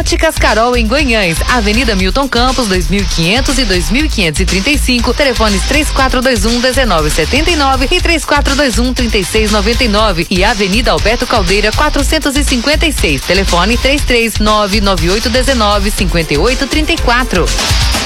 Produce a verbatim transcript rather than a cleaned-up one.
Óticas Carol em Guanhães, Avenida Milton Campos, dois mil e quinhentos e dois mil quinhentos e trinta e cinco, telefones três quatro dois um, um nove sete nove e três quatro dois um, três seis nove nove e Avenida Alberto Caldeira, quatrocentos e cinquenta e seis, telefone três três nove nove oito um nove cinco oito três quatro.